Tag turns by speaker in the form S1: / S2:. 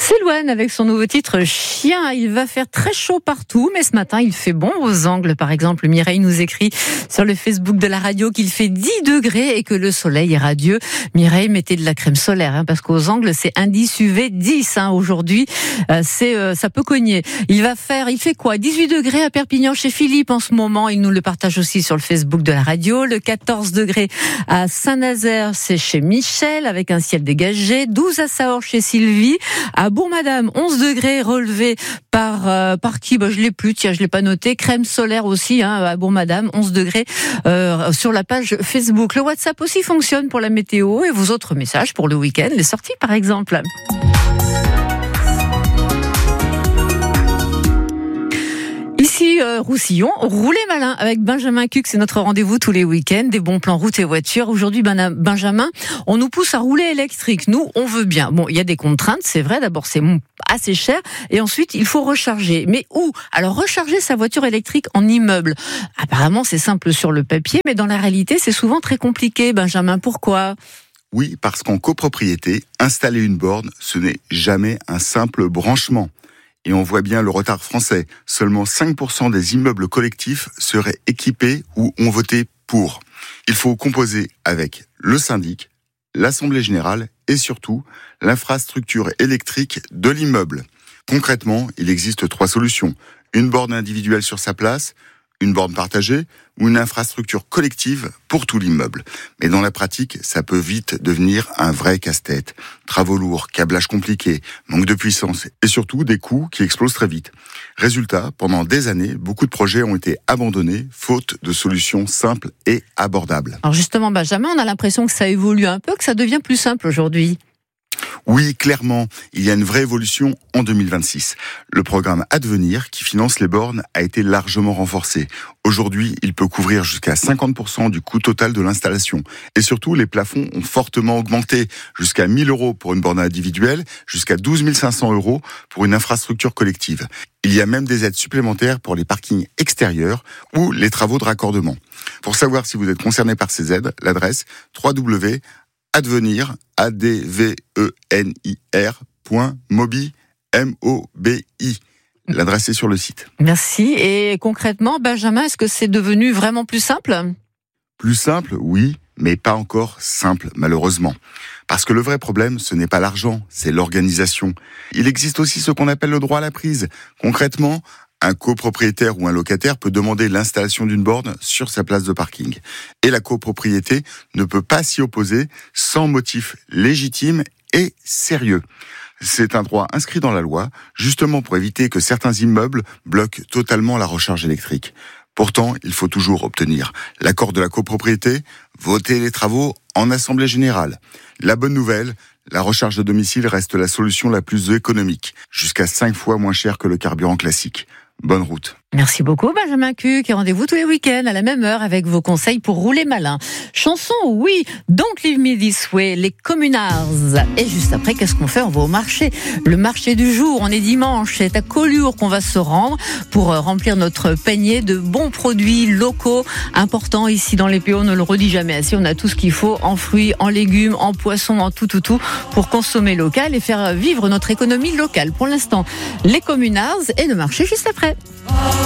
S1: Céloane avec son nouveau titre Chien. Il va faire très chaud partout, mais ce matin il fait bon aux Angles. Par exemple, Mireille nous écrit sur le Facebook de la radio qu'il fait 10 degrés et que le soleil est radieux. Mireille, mettez de la crème solaire, parce qu'aux Angles c'est indice UV 10 aujourd'hui. Ça peut cogner. Il fait quoi? 18 degrés à Perpignan chez Philippe en ce moment. Il nous le partage aussi sur le Facebook de la radio. Le 14 degrés à Saint-Nazaire, c'est chez Michel avec un ciel dégagé. 12 à Saor chez Sylvie. À Bourg-Madame, 11 degrés relevés par qui? Je l'ai plus, je l'ai pas noté. Crème solaire aussi, à Bourg-Madame, 11 degrés sur la page Facebook. Le WhatsApp aussi fonctionne pour la météo et vos autres messages pour le week-end, les sorties par exemple. Ici Roussillon, roulez malin avec Benjamin Cuc, c'est notre rendez-vous tous les week-ends, des bons plans route et voiture. Aujourd'hui, Benjamin, on nous pousse à rouler électrique. Nous, on veut bien. Bon, il y a des contraintes, c'est vrai. D'abord, c'est assez cher et ensuite, il faut recharger. Mais où? Alors, recharger sa voiture électrique en immeuble. Apparemment, c'est simple sur le papier, mais dans la réalité, c'est souvent très compliqué. Benjamin, pourquoi?
S2: Oui, parce qu'en copropriété, installer une borne, ce n'est jamais un simple branchement. Et on voit bien le retard français. Seulement 5% des immeubles collectifs seraient équipés ou ont voté pour. Il faut composer avec le syndic, l'assemblée générale et surtout l'infrastructure électrique de l'immeuble. Concrètement, il existe 3 solutions. Une borne individuelle sur sa place, une borne partagée ou une infrastructure collective pour tout l'immeuble. Mais dans la pratique, ça peut vite devenir un vrai casse-tête. Travaux lourds, câblage compliqué, manque de puissance et surtout des coûts qui explosent très vite. Résultat, pendant des années, beaucoup de projets ont été abandonnés faute de solutions simples et abordables.
S1: Alors justement, Benjamin, on a l'impression que ça évolue un peu, que ça devient plus simple aujourd'hui.
S2: Oui, clairement, il y a une vraie évolution en 2026. Le programme Advenir, qui finance les bornes, a été largement renforcé. Aujourd'hui, il peut couvrir jusqu'à 50% du coût total de l'installation. Et surtout, les plafonds ont fortement augmenté, jusqu'à 1 000 € pour une borne individuelle, jusqu'à 12 500 € pour une infrastructure collective. Il y a même des aides supplémentaires pour les parkings extérieurs ou les travaux de raccordement. Pour savoir si vous êtes concerné par ces aides, l'adresse www.advenir, advenir.mobi, M-O-B-I. L'adresse est sur le site.
S1: Merci. Et concrètement, Benjamin, est-ce que c'est devenu vraiment plus simple?
S2: Plus simple, oui, mais pas encore simple, malheureusement. Parce que le vrai problème, ce n'est pas l'argent, c'est l'organisation. Il existe aussi ce qu'on appelle le droit à la prise. Concrètement, un copropriétaire ou un locataire peut demander l'installation d'une borne sur sa place de parking. Et la copropriété ne peut pas s'y opposer sans motif légitime et sérieux. C'est un droit inscrit dans la loi, justement pour éviter que certains immeubles bloquent totalement la recharge électrique. Pourtant, il faut toujours obtenir l'accord de la copropriété, voter les travaux en assemblée générale. La bonne nouvelle, la recharge à domicile reste la solution la plus économique, jusqu'à 5 fois moins cher que le carburant classique. Bonne route.
S1: Merci beaucoup Benjamin Cuc et rendez-vous tous les week-ends à la même heure avec vos conseils pour rouler malin. Chanson, oui, Don't Leave Me This Way, les Communards. Et juste après, qu'est-ce qu'on fait? On va au marché. Le marché du jour, on est dimanche, c'est à Collioure qu'on va se rendre pour remplir notre panier de bons produits locaux. Important ici dans les PO, on ne le redit jamais assez, on a tout ce qu'il faut en fruits, en légumes, en poissons, en tout pour consommer local et faire vivre notre économie locale. Pour l'instant, les Communards et le marché juste après.